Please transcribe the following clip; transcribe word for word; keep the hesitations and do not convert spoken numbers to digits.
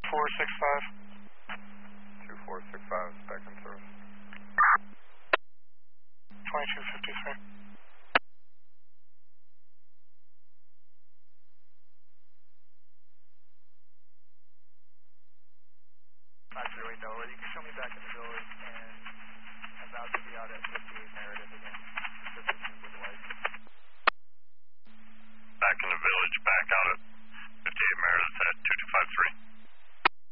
four six five. two four six five, back in service. twenty-two fifty-three. five zero eight Delaware, you can show me back in the village and about to be out at fifty-eight Narrative again.